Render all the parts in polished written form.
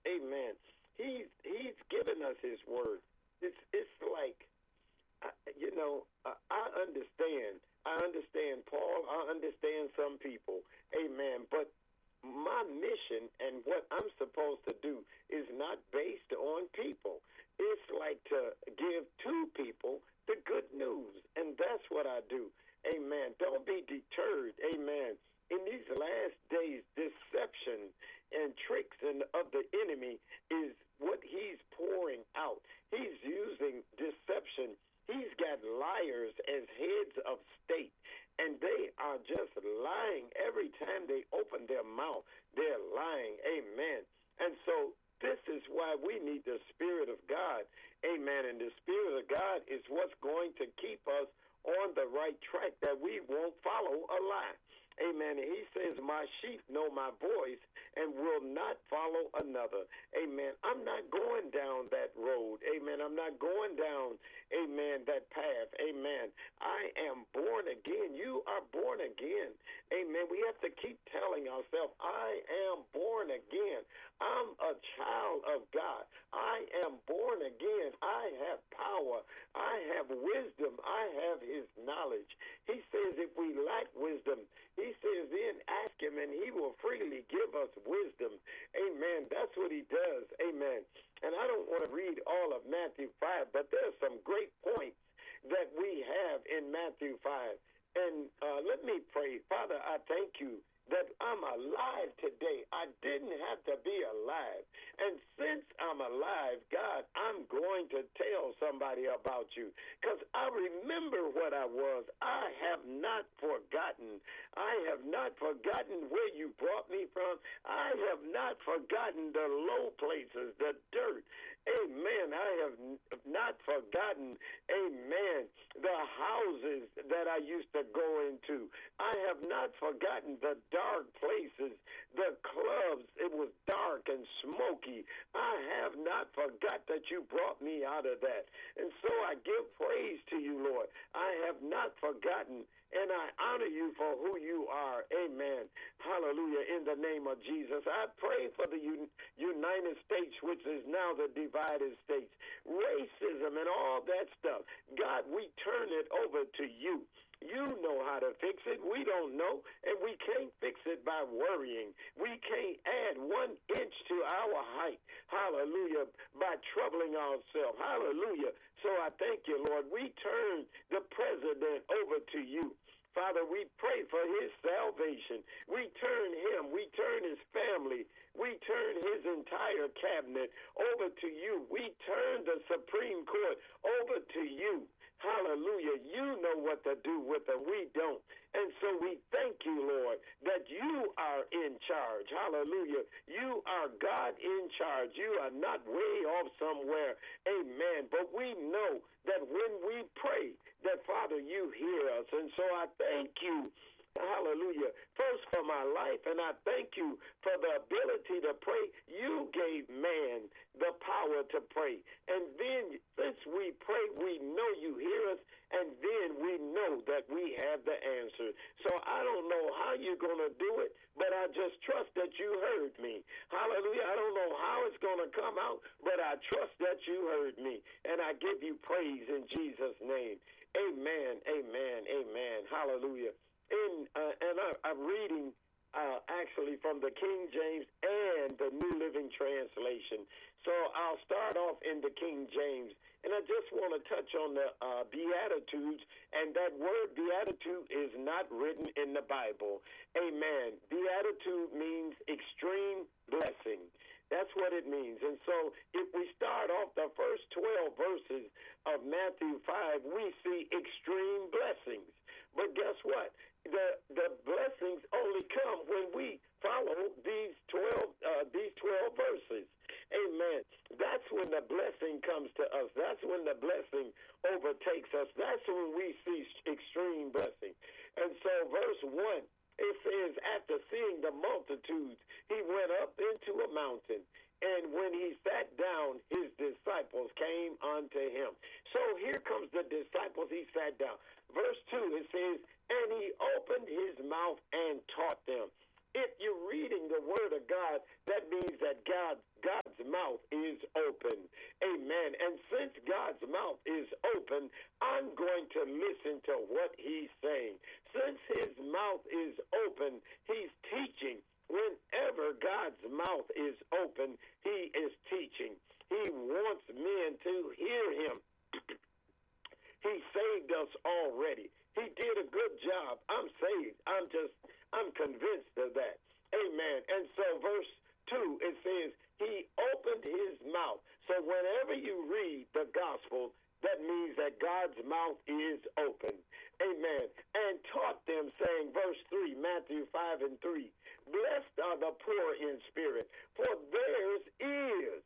Amen. He's given us his word. It's like, I understand. I understand Paul. I understand some people. Amen. But my mission and what I'm supposed to do is not based on people. It's like to give to people the good news, and that's what I do. Amen. Don't be deterred. Amen. In these last days, deception and tricks of the enemy is what he's pouring out. He's using deception. He's got liars as heads of state, and they are just lying. Every time they open their mouth, they're lying. Amen. And so this is why we need the Spirit of God. Amen. And the Spirit of God is what's going to keep us on the right track, that we won't follow a lie. Amen. And he says, my sheep know my voice and will not follow another. Amen. I'm not going down that road. Amen. I'm not going down, amen, that path. Amen. I am born again. You are born again. Amen. We have to keep telling ourselves, I am born again. I'm a child of God. I am born again. I have power. I have wisdom. I have his knowledge. He says if we lack wisdom, he says then ask him and he will freely give us wisdom. Amen. That's what he does. Amen. And I don't want to read all of Matthew 5, but there's some great points that we have in Matthew 5. And let me pray. Father, I thank you that I'm alive today. I didn't have to be alive. And since I'm alive, God, I'm going to tell somebody about you, because I remember what I was. I have not forgotten. I have not forgotten where you brought me from. I have not forgotten the low places, the dirt. Amen. I have not forgotten, amen, the houses that I used to go into. I have not forgotten the dark places, the clubs. It was dark and smoky. I have not forgot that you brought me out of that. And so I give praise to you, Lord. I have not forgotten, and I honor you for who you are. Amen. Hallelujah. In the name of Jesus. I pray for the United States, which is now the divided states. Racism and all that stuff. God, we turn it over to you. You know how to fix it. We don't know, and we can't fix it by worrying. We can't add 1 inch to our height, hallelujah, by troubling ourselves, hallelujah. So I thank you, Lord. We turn the president over to you. Father, we pray for his salvation. We turn him, we turn his family, we turn his entire cabinet over to you. We turn the Supreme Court over to you. Hallelujah. You know what to do with them. We don't. And so we thank you, Lord, that you are in charge. Hallelujah. You are God in charge. You are not way off somewhere. Amen. But we know that when we pray, that, Father, you hear us. And so I thank you. Hallelujah. First for my life, and I thank you for the ability to pray. You gave man the power to pray. And then since we pray, we know you hear us, and then we know that we have the answer. So I don't know how you're going to do it, but I just trust that you heard me. Hallelujah. I don't know how it's going to come out, but I trust that you heard me. And I give you praise in Jesus' name. Amen, amen, amen. Hallelujah. I'm reading actually from the King James and the New Living Translation. So I'll start off in the King James. And I just want to touch on the Beatitudes. And that word beatitude is not written in the Bible. Amen. Beatitude means extreme blessing. That's what it means. And so if we start off the first 12 verses of Matthew 5, we see extreme blessings. But guess what? The blessings only come when we follow these 12 verses. Amen. That's when the blessing comes to us. That's when the blessing overtakes us. That's when we see extreme blessing. And so verse 1, it says, after seeing the multitudes, he went up into a mountain. And when he sat down, his disciples came unto him. So here comes the disciples. He sat down. Verse 2, it says, and he opened his mouth and taught them. If you're reading the word of God, that means that God's mouth is open. Amen. And since God's mouth is open, I'm going to listen to what he's saying. Since his mouth is open, he's teaching. Whenever God's mouth is open, he is teaching. He wants men to hear him. He saved us already. He did a good job. I'm saved. I'm convinced of that. Amen. And so verse 2, it says, he opened his mouth. So whenever you read the gospel, that means that God's mouth is open. Amen. And taught them, saying, verse 3, Matthew 5 and 3, blessed are the poor in spirit, for theirs is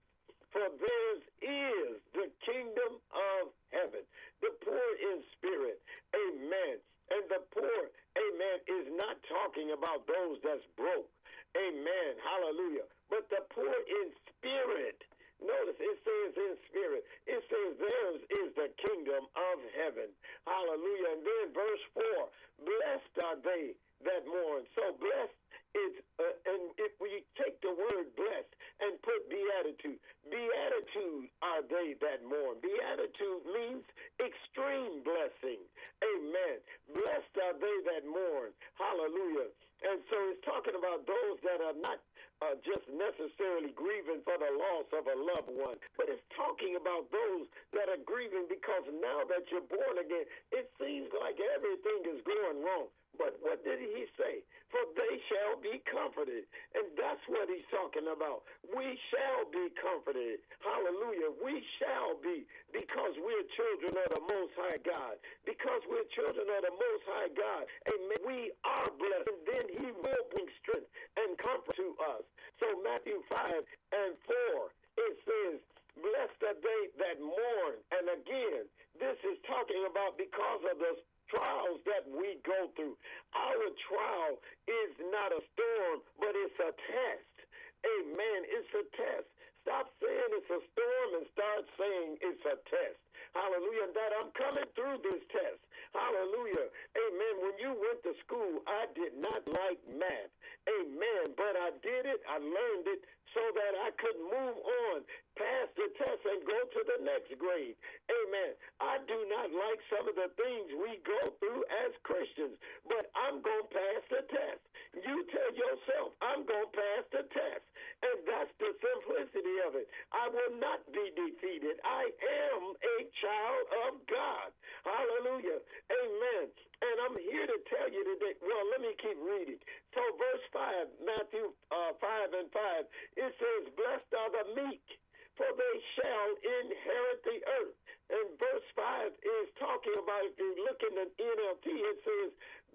the kingdom of heaven. The poor in spirit. Amen. And the poor, amen, is not talking about those that's broke. Amen. Hallelujah. But the poor in spirit. Notice it says in spirit. It says theirs is the kingdom of heaven. Hallelujah. And then verse 4, blessed are they that mourn. So blessed is, and if we take the word blessed and put beatitude, beatitude are they that mourn. Beatitude means extreme blessing. Amen. Blessed are they that mourn. Hallelujah. And so it's talking about those that are not just necessarily grieving for the loss of a loved one, but it's talking about those that are grieving because now that you're born again, it seems like everything is going wrong. But what did he say? For they shall be comforted. And that's what he's talking about. We shall be comforted. Hallelujah. We shall be, because we're children of the Most High God. Because we're children of the Most High God. Amen. We are blessed. And then he will bring strength and comfort to us. So Matthew 5 and 4, it says, blessed are they that mourn. And again, this is talking about because of the trials that we go through. Our trial is not a storm, but it's a test. Amen. It's a test. Stop saying it's a storm and start saying it's a test. Hallelujah. That I'm coming through this test. Hallelujah. Amen. When you went to school, I did not like math. Amen. But I did it. I learned it so that I could move on, pass the test, and go to the next grade. Amen. I do not like some of the things we go through as Christians, but I'm going to pass the test. You tell yourself, I'm going to pass the test. And that's the simplicity of it. I will not be defeated. I am a child of God. Hallelujah. Amen. And I'm here to tell you today, well, let me keep reading. So verse 5, Matthew 5 and 5, it says, blessed are the meek, for they shall inherit the earth. And verse 5 is talking about, if you look in the NLT, it says,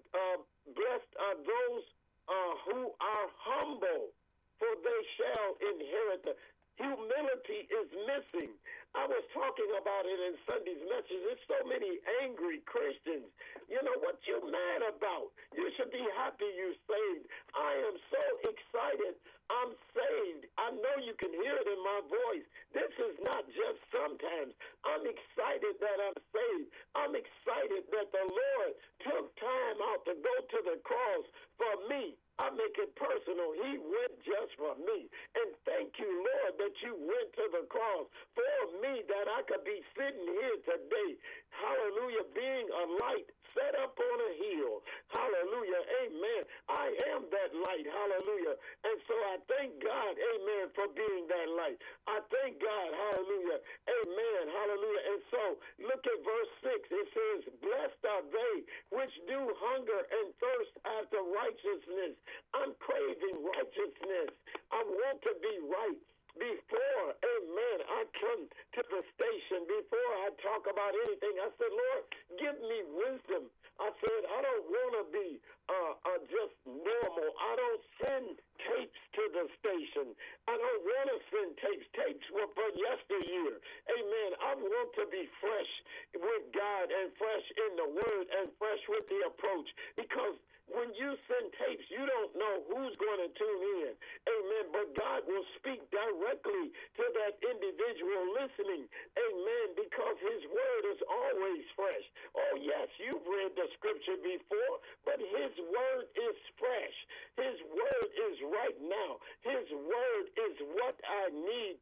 blessed are those who are humble, for they shall inherit the humility is missing. I was talking about it in Sunday's message. There's so many angry Christians. You know, what you mad about? You should be happy you're saved. I am so excited I'm saved. I know you can hear it in my voice. This is not just sometimes. I'm excited that I'm saved. I'm excited that the Lord took time out to go to the cross for me. I make it personal. He went just for me. And thank you, Lord, that you went to the cross for me, that I could be sitting here today. Hallelujah. Being a light set up on a hill. Hallelujah. Amen. I am that light. Hallelujah. And so I thank God, amen, for being that light. I thank God. Hallelujah. Amen. Hallelujah. And so look at verse 6. It says, blessed are they which do hunger and thirst after righteousness. I'm craving righteousness. I want to be right. Before, amen, I come to the station, before I talk about anything, I said, Lord, give me wisdom. I said, I don't want to be just normal. I don't send tapes to the station. I don't want to send tapes. Tapes were for yesteryear. Amen. I want to be fresh with God and fresh in the Word and fresh with the approach, because when you send tapes, you don't know who's going to tune in. Amen. But God will speak directly to that individual listening. Amen. Because his word is always fresh. Oh, yes, you've read the scripture before, but his word is fresh. His word is right now. His word is what I need